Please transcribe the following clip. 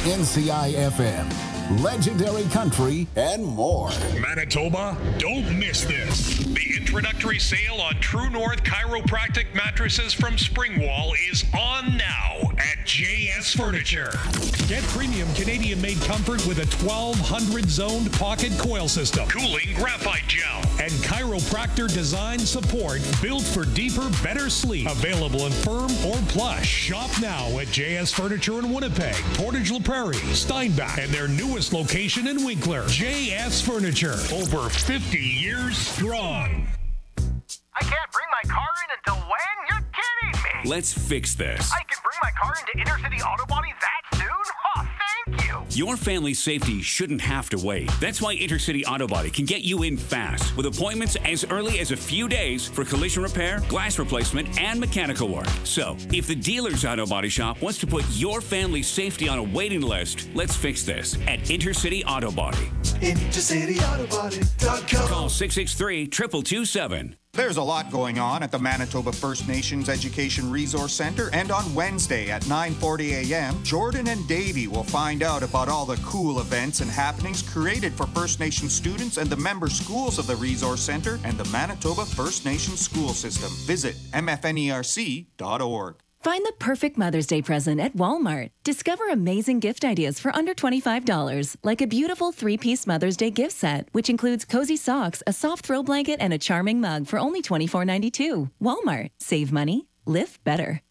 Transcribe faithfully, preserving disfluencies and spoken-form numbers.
N C I F M, Legendary Country, and more. Manitoba, don't miss this. The introductory sale on True North Chiropractic mattresses from Springwall is on now at J S Furniture. Get premium Canadian-made comfort with a twelve hundred zoned pocket coil system, cooling graphite gel, and chiropractor design support built for deeper, better sleep. Available in firm or plush. Shop now at J S Furniture in Winnipeg, Portage La Prairie, Steinbach, and their newest location in Winkler. J S Furniture, over fifty years strong. I can't bring my car in until when? You're kidding me! Let's fix this. I can bring my car into Inner City Auto Body that soon? Oh, thank you! Your family's safety shouldn't have to wait. That's why Intercity Auto Body can get you in fast with appointments as early as a few days for collision repair, glass replacement, and mechanical work. So, if the dealer's auto body shop wants to put your family's safety on a waiting list, let's fix this at Intercity Auto Body. Intercity Auto Body dot com. Call six six three, two two two seven. There's a lot going on at the Manitoba First Nations Education Resource Centre, and on Wednesday at nine forty a.m., Jordan and Davey will find out about all the cool events and happenings created for First Nation students and the member schools of the Resource Centre and the Manitoba First Nations School System. Visit m f n e r c dot org. Find the perfect Mother's Day present at Walmart. Discover amazing gift ideas for under twenty-five dollars, like a beautiful three-piece Mother's Day gift set, which includes cozy socks, a soft throw blanket, and a charming mug for only twenty-four ninety-two. Walmart. Save money. Live better.